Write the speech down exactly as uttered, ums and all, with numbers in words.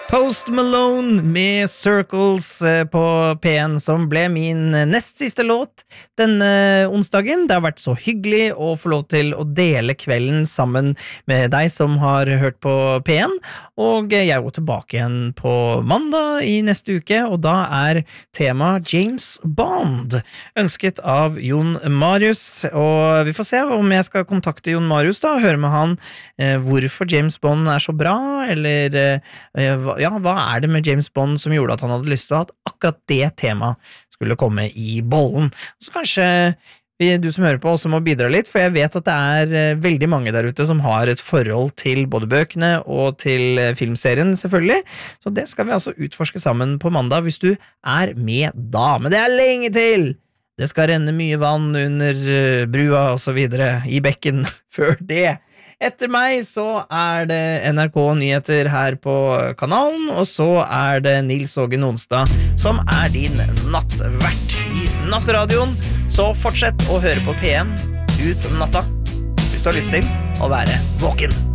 Post Malone med Circles på P en, som ble min nest siste låt denne onsdagen. Det har vært så hyggelig å få lov til å dele kvelden sammen med deg som har hørt på P en, og jeg er jo tilbake igjen på mandag i neste uke, og da er tema James Bond, ønsket av Jon Marius, og vi får se om jeg skal kontakte Jon Marius da, og høre med han eh, hvorfor James Bond er så bra, eller eh, ja, hva er det med James Bond som gjorde at han hadde lyst til at akkurat det temaet skulle komme i bollen. Så kanskje vi, du som hører på også må bidra litt, for jeg vet at det er veldig mange der ute som har et forhold til både bøkene og til filmserien selvfølgelig, så det skal vi altså utforske sammen på mandag hvis du er med da, men det er lenge til! Det skal renne mye vann under brua og så videre i bekken før det. Etter meg så er det N R K Nyheter her på kanalen, og så er det Nils Åge Nonstad som er din nattvert i Nattradioen. Så fortsett å høre på P en ut natta hvis du har lyst til å være våken.